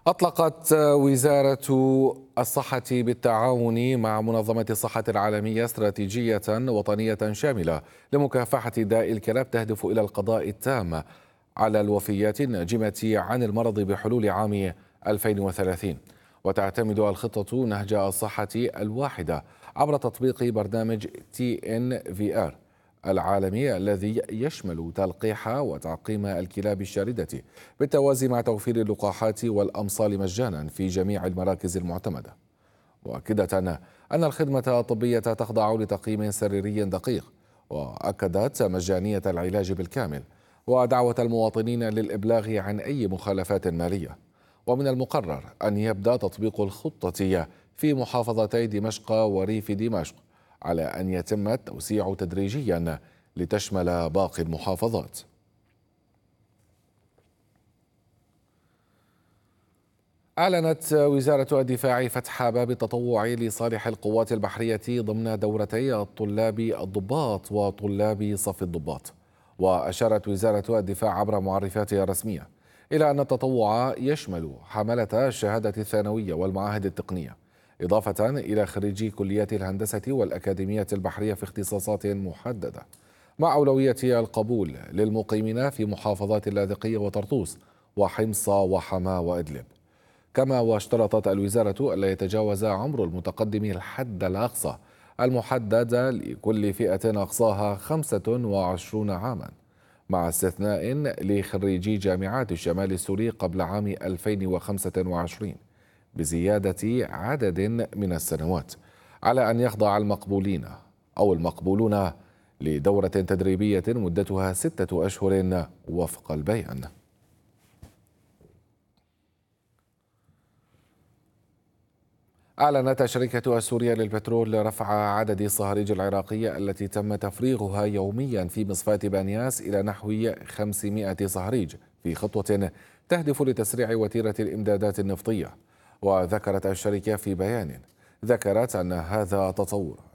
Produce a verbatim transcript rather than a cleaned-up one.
أطلقت وزارة الصحة بالتعاون مع منظمة الصحة العالمية استراتيجية وطنية شاملة لمكافحة داء الكلاب تهدف إلى القضاء التام على الوفيات الناجمة عن المرض بحلول عام ألفين وثلاثين. وتعتمد الخطة نهج الصحة الواحدة عبر تطبيق برنامج تي إن في آر العالمي الذي يشمل تلقيح وتعقيم الكلاب الشاردة بالتوازي مع توفير اللقاحات والأمصال مجانا في جميع المراكز المعتمدة، مؤكدة أن الخدمة الطبية تخضع لتقييم سريري دقيق، وأكدت مجانية العلاج بالكامل ودعوة المواطنين للإبلاغ عن أي مخالفات مالية. ومن المقرر أن يبدأ تطبيق الخطة في محافظتي دمشق وريف دمشق، على أن يتم التوسيع تدريجيا لتشمل باقي المحافظات. أعلنت وزارة الدفاع فتح باب التطوع لصالح القوات البحرية ضمن دورتي الطلاب الضباط وطلاب صف الضباط. وأشارت وزارة الدفاع عبر معرفاتها الرسمية إلى أن التطوع يشمل حملة الشهادة الثانوية والمعاهد التقنية، إضافة إلى خريجي كليات الهندسة والأكاديمية البحرية في اختصاصات محددة، مع أولوية القبول للمقيمين في محافظات اللاذقية وطرطوس وحمص وحماة وإدلب. كما واشترطت الوزارة ألا يتجاوز عمر المتقدم الحد الأقصى المحدد لكل فئة أقصاها خمسة وعشرين عاما، مع استثناء لخريجي جامعات الشمال السوري قبل عام ألفين وخمسة وعشرين بزيادة عدد من السنوات، على أن يخضع المقبولين أو المقبولون لدورة تدريبية مدتها ستة أشهر وفق البيان. أعلنت الشركة السورية للبترول رفع عدد الصهاريج العراقية التي تم تفريغها يوميا في مصفاة بانياس إلى نحو خمسمائة صهريج في خطوة تهدف لتسريع وتيرة الإمدادات النفطية. وذكرت الشركة في بيان ذكرت أن هذا تطور